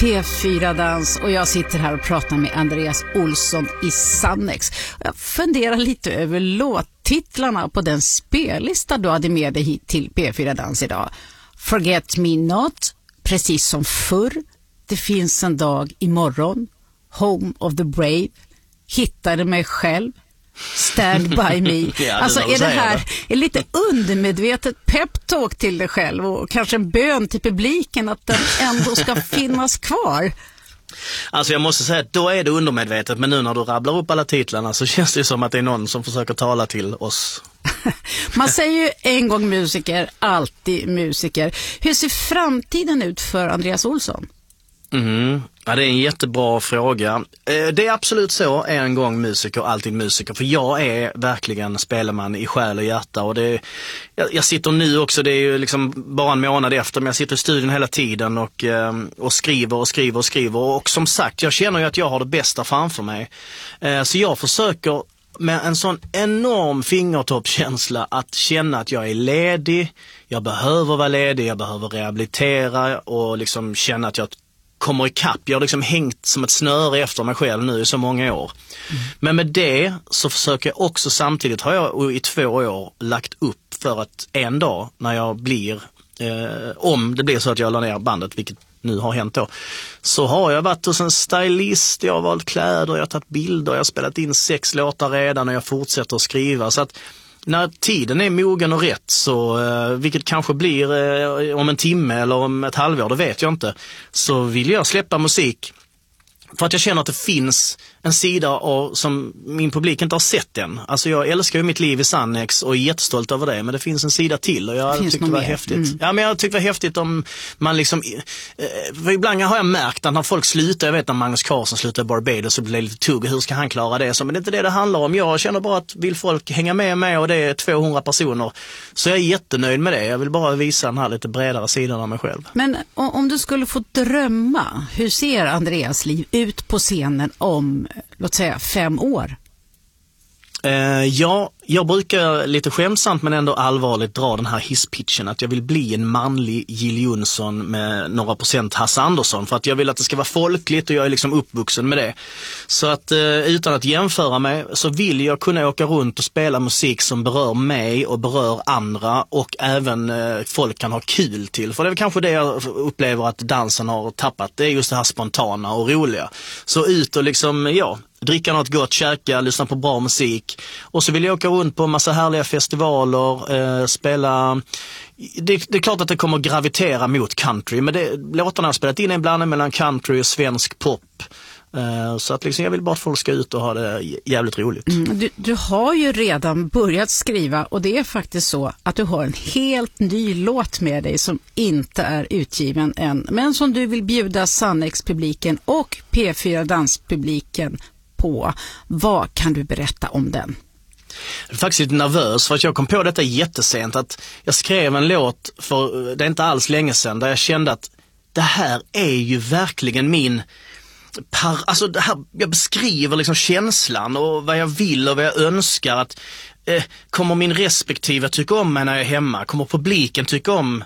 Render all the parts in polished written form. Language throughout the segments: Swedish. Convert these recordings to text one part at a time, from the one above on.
P4-dans och jag sitter här och pratar med Andreas Olsson i Sannex. Jag funderar lite över låttitlarna på den spellista du hade med dig hit till P4-dans idag. Forget Me Not, Precis som förr, Det finns en dag imorgon, Home of the Brave, Hittade mig själv, Stand by me. Ja, alltså är det här är lite undermedvetet peptalk till dig själv och kanske en bön till publiken att den ändå ska finnas kvar? Alltså jag måste säga att då är det undermedvetet, men nu när du rabblar upp alla titlarna så känns det som att det är någon som försöker tala till oss. Man säger ju en gång musiker, alltid musiker. Hur ser framtiden ut för Andreas Olsson? Ja, det är en jättebra fråga. Det är absolut så, en gång musiker, alltid musiker. För jag är verkligen spelman i själ och hjärta. Och jag sitter nu också, det är ju liksom bara en månad efter, men jag sitter i studion hela tiden och skriver. Och som sagt, jag känner ju att jag har det bästa framför mig. Så jag försöker med en sån enorm fingertoppskänsla att känna att jag är ledig. Jag behöver vara ledig, jag behöver rehabilitera och liksom känna att jag kommer ikapp. Jag har liksom hängt som ett snöre efter mig själv nu i så många år. Men med det så försöker jag också samtidigt, har jag i 2 år lagt upp för att en dag när jag blir, om det blir så att jag la ner bandet, vilket nu har hänt då, så har jag varit hos en stylist, jag har valt kläder, jag har tagit bilder, jag har spelat in 6 låtar redan och jag fortsätter att skriva. Så att när tiden är mogen och rätt, så vilket kanske blir om en timme eller om ett halvår, det vet jag inte, så vill jag släppa musik för att jag känner att det finns en sida som min publik inte har sett än. Alltså jag älskar ju mitt liv i Sannex och är jättestolt över det, men det finns en sida till och jag tyckte det var häftigt. Ja, men jag tyckte det var häftigt om man liksom, för ibland har jag märkt att när folk slutar, jag vet när Magnus Carlsen slutar i Barbados så blir det lite tugg, hur ska han klara det? Så, men det är inte det handlar om. Jag känner bara att vill folk hänga med mig och det är 200 personer, så jag är jättenöjd med det. Jag vill bara visa den här lite bredare sidan av mig själv. Men om du skulle få drömma, hur ser Andreas liv ut på scenen om, låt säga, 5 år? Ja, jag brukar lite skämtsamt men ändå allvarligt dra den här hisspitchen att jag vill bli en manlig Jill Johnson med några procent Hasse Andersson, för att jag vill att det ska vara folkligt och jag är liksom uppvuxen med det. Så att utan att jämföra mig så vill jag kunna åka runt och spela musik som berör mig och berör andra och även folk kan ha kul till. För det är kanske det jag upplever att dansen har tappat, det är just det här spontana och roliga. Så ut och liksom, dricka något gott, käka, lyssna på bra musik. Och så vill jag åka runt på en massa härliga festivaler, spela. Det är klart att det kommer gravitera mot country, men låtarna har spelat in en blandning mellan country och svensk pop. Så att liksom jag vill bara att folk ska ut och ha det jävligt roligt. Du har ju redan börjat skriva och det är faktiskt så att du har en helt ny låt med dig som inte är utgiven än, men som du vill bjuda Sannex-publiken och P4-danspubliken på. Vad kan du berätta om den? Jag är faktiskt lite nervös för att jag kom på detta jättesent, att jag skrev en låt för det är inte alls länge sedan där jag kände att det här är ju verkligen min alltså det här, jag beskriver liksom känslan och vad jag vill och vad jag önskar, att kommer min respektive tycka om mig när jag är hemma, kommer publiken tycka om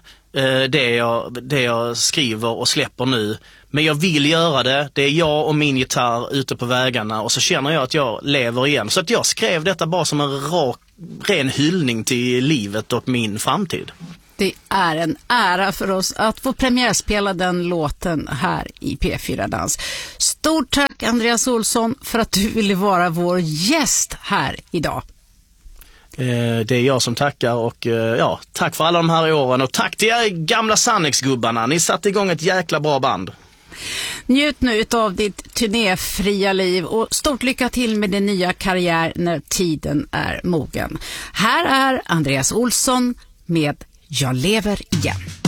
det jag skriver och släpper nu, men jag vill göra det är jag och min gitarr ute på vägarna och så känner jag att jag lever igen, så att jag skrev detta bara som en ren hyllning till livet och min framtid. Det är en ära för oss att få premiärspela den låten här i P4-dans. Stort tack Andreas Olsson för att du ville vara vår gäst här idag. Det är jag som tackar och tack för alla de här åren och tack till er gamla Sannex-gubbarna. Ni satte igång ett jäkla bra band. Njut nu av ditt turnéfria liv och stort lycka till med din nya karriär när tiden är mogen. Här är Andreas Olsson med Jag lever igen.